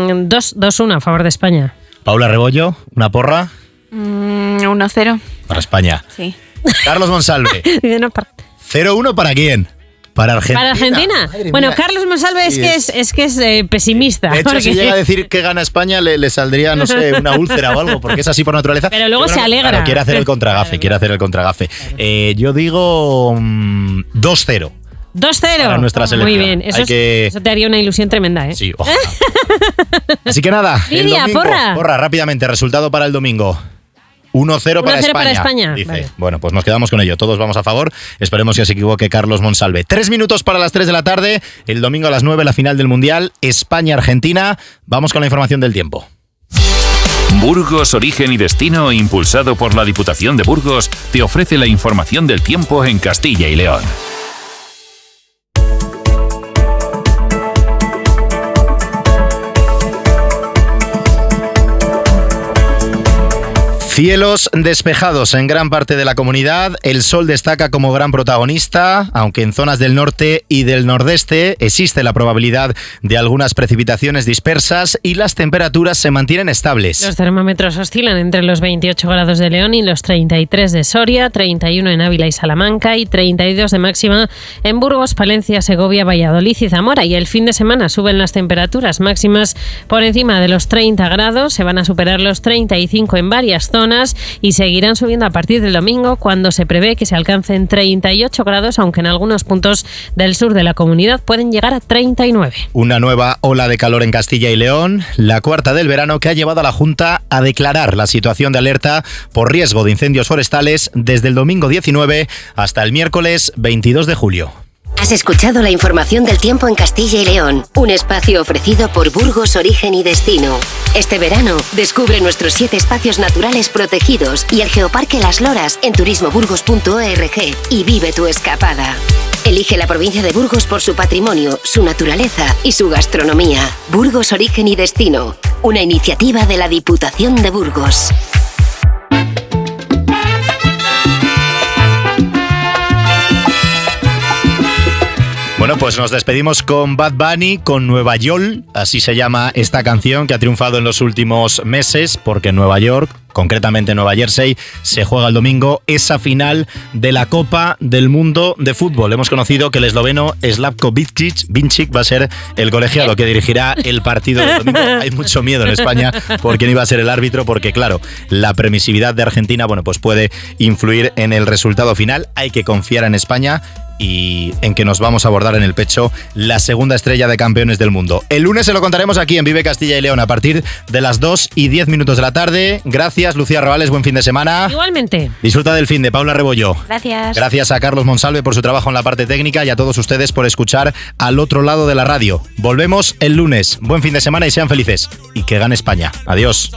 2-1 a favor de España. Paula Rebollo, una porra. 1-0. Para España. Sí. Carlos Monsalve. 0-1 ¿para quién? Para Argentina. ¿Para Argentina? Bueno, Carlos Monsalve es que es pesimista. De hecho, porque... si llega a decir que gana España, le saldría, no sé, una úlcera o algo, porque es así por naturaleza. Pero luego se alegra. Claro, quiere hacer el contragafe, yo digo 2-0. 2-0. Para nuestra selección. Muy bien. Eso te haría una ilusión tremenda, ¿eh? Sí, ojalá. Así que nada, Lidia, el domingo, porra, rápidamente, resultado para el domingo. 1-0 para España. Dice. Vale. Bueno, pues nos quedamos con ello. Todos vamos a favor. Esperemos que se equivoque Carlos Monsalve. 3 minutos para las 3 de la tarde. El domingo a las 9, la final del Mundial. España-Argentina. Vamos con la información del tiempo. Burgos, Origen y Destino, impulsado por la Diputación de Burgos, te ofrece la información del tiempo en Castilla y León. Cielos despejados en gran parte de la comunidad, el sol destaca como gran protagonista, aunque en zonas del norte y del nordeste existe la probabilidad de algunas precipitaciones dispersas y las temperaturas se mantienen estables. Los termómetros oscilan entre los 28 grados de León y los 33 de Soria, 31 en Ávila y Salamanca y 32 de máxima en Burgos, Palencia, Segovia, Valladolid y Zamora. Y el fin de semana suben las temperaturas máximas por encima de los 30 grados, se van a superar los 35 en varias zonas y seguirán subiendo a partir del domingo, cuando se prevé que se alcancen 38 grados, aunque en algunos puntos del sur de la comunidad pueden llegar a 39. Una nueva ola de calor en Castilla y León, la cuarta del verano, que ha llevado a la Junta a declarar la situación de alerta por riesgo de incendios forestales desde el domingo 19 hasta el miércoles 22 de julio. Has escuchado la información del tiempo en Castilla y León, un espacio ofrecido por Burgos, Origen y Destino. Este verano, descubre nuestros 7 espacios naturales protegidos y el Geoparque Las Loras en turismoburgos.org y vive tu escapada. Elige la provincia de Burgos por su patrimonio, su naturaleza y su gastronomía. Burgos, Origen y Destino, una iniciativa de la Diputación de Burgos. Bueno, pues nos despedimos con Bad Bunny, con Nueva York, así se llama esta canción que ha triunfado en los últimos meses, porque en Nueva York, concretamente en Nueva Jersey, se juega el domingo esa final de la Copa del Mundo de Fútbol. Hemos conocido que el esloveno Slavko Vincic va a ser el colegiado que dirigirá el partido del domingo. Hay mucho miedo en España por quién iba a ser el árbitro, porque claro, la permisividad de Argentina, bueno, pues puede influir en el resultado final. Hay que confiar en España y en que nos vamos a abordar en el pecho la segunda estrella de campeones del mundo. El lunes se lo contaremos aquí en Vive Castilla y León a partir de las 2:10 de la tarde. Gracias, Lucía Roales, buen fin de semana. Igualmente. Disfruta del fin de Paula Rebollo. Gracias. Gracias a Carlos Monsalve por su trabajo en la parte técnica y a todos ustedes por escuchar al otro lado de la radio. Volvemos el lunes. Buen fin de semana y sean felices. Y que gane España. Adiós.